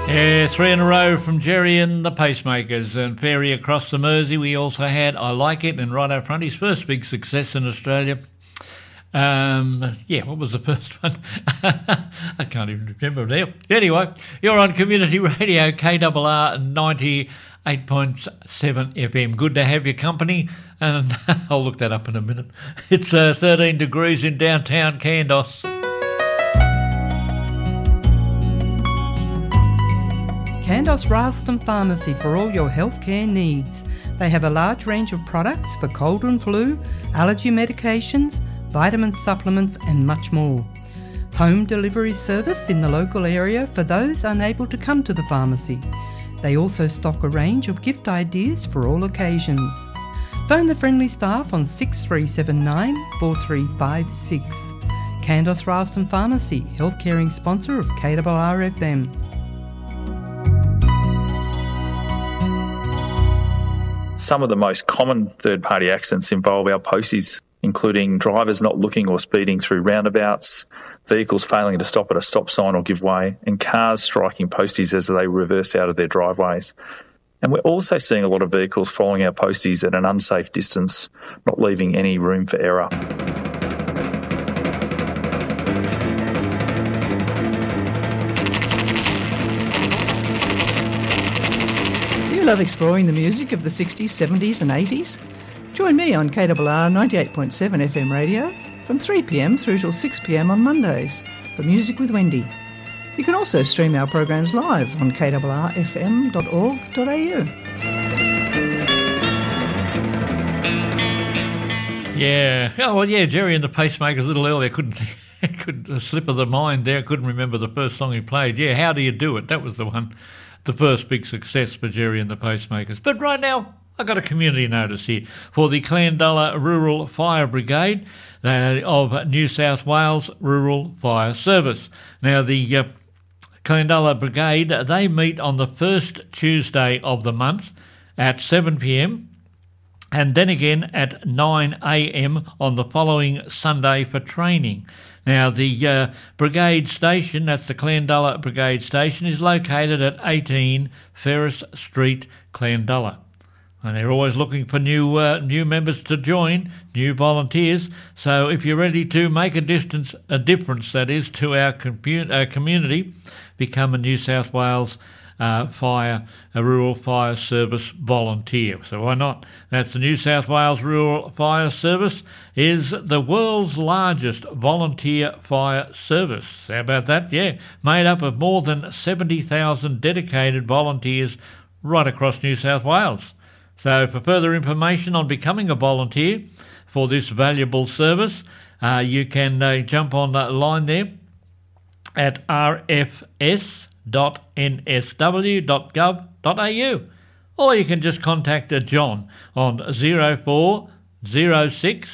Yeah, 3 in a row from Jerry and the Pacemakers. And Ferry across the Mersey, we also had I Like It and Right Up Front, his first big success in Australia. What was the first one? I can't even remember now. Anyway, you're on Community Radio, KRR 98.7 FM. Good to have your company, and I'll look that up in a minute. It's 13 degrees in downtown Kandos. Kandos Ralston Pharmacy for all your healthcare needs. They have a large range of products for cold and flu, allergy medications, vitamin supplements and much more. Home delivery service in the local area for those unable to come to the pharmacy. They also stock a range of gift ideas for all occasions. Phone the friendly staff on 6379 4356. Kandos Ralston Pharmacy, healthcaring sponsor of KRR FM. Some of the most common third-party accidents involve our posties, including drivers not looking or speeding through roundabouts, vehicles failing to stop at a stop sign or give way, and cars striking posties as they reverse out of their driveways. And we're also seeing a lot of vehicles following our posties at an unsafe distance, not leaving any room for error. Do you love exploring the music of the 60s, 70s and 80s? Join me on KRR 98.7 FM radio from 3pm through till 6pm on Mondays for Music with Wendy. You can also stream our programs live on krrfm.org.au. Yeah. Oh, well, yeah, Jerry and the Pacemakers a little earlier couldn't a slip of the mind there, couldn't remember the first song he played. Yeah, How Do You Do It? That was the one, the first big success for Jerry and the Pacemakers. But right now, I've got a community notice here for the Clandella Rural Fire Brigade of New South Wales Rural Fire Service. Now, the Clandella Brigade, they meet on the first Tuesday of the month at 7pm and then again at 9am on the following Sunday for training. Now, the brigade station, that's the Clandella Brigade Station, is located at 18 Ferris Street, Clandella. And they're always looking for new members to join, new volunteers. So if you're ready to make a difference, that is, to our community, become a New South Wales Rural Fire Service volunteer. So why not? That's the New South Wales Rural Fire Service is the world's largest volunteer fire service. How about that? Yeah, made up of more than 70,000 dedicated volunteers right across New South Wales. So for further information on becoming a volunteer for this valuable service, you can jump on the line there at rfs.nsw.gov.au, or you can just contact John on 0406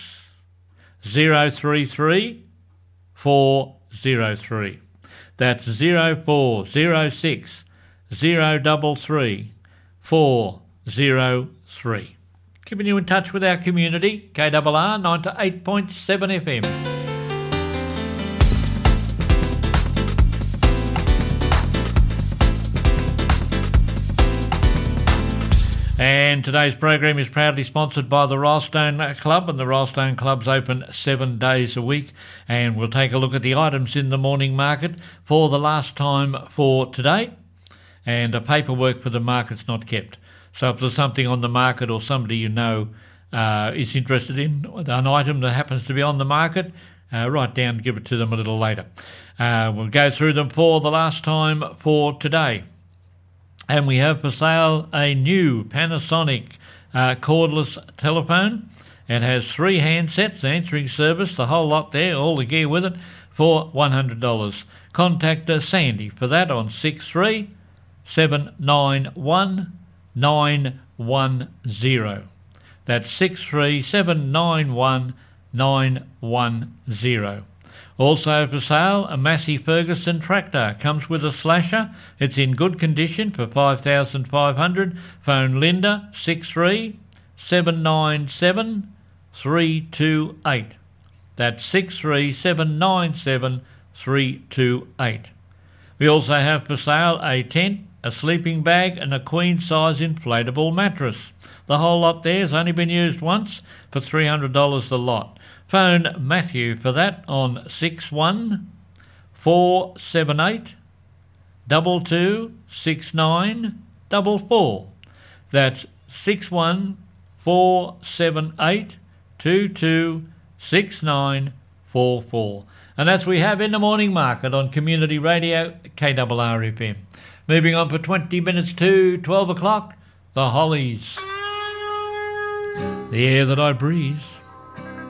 033 403. That's 0406 033 403. Keeping you in touch with our community, KRR 98.7 FM. And today's program is proudly sponsored by the Rylstone Club, and the Rylstone Club's open 7 days a week. And we'll take a look at the items in the morning market for the last time for today. And paperwork for the market's not kept. So if there's something on the market or somebody you know is interested in an item that happens to be on the market, write down and give it to them a little later. We'll go through them for the last time for today. And we have for sale a new Panasonic cordless telephone. It has 3 handsets, answering service, the whole lot there, all the gear with it, for $100. Contact Sandy for that on 63791 910. That's 63791 910. Also for sale, a Massey Ferguson tractor. Comes with a slasher. It's in good condition for $5,500. Phone Linda 63797 328. That's 63797 328. We also have for sale a tent, a sleeping bag and a queen-size inflatable mattress. The whole lot there has only been used once for $300 the lot. Phone Matthew for that on 61478 226944. That's 61478 226944. And that's we have in the morning market on Community Radio, KRRFM. Moving on for 20 minutes to 12 o'clock, the Hollies. The air that I breathe.